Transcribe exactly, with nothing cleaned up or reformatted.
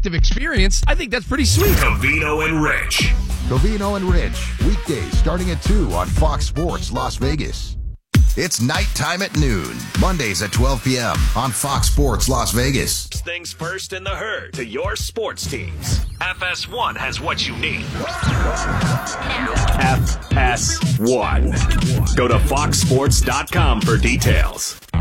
interactive experience, I think that's pretty sweet. Covino and Rich. Covino and Rich, weekdays starting at two on Fox Sports Las Vegas. It's nighttime at noon, Mondays at twelve p.m. on Fox Sports Las Vegas. Things first in the herd to your sports teams. F S one has what you need. F S one. Go to fox sports dot com for details.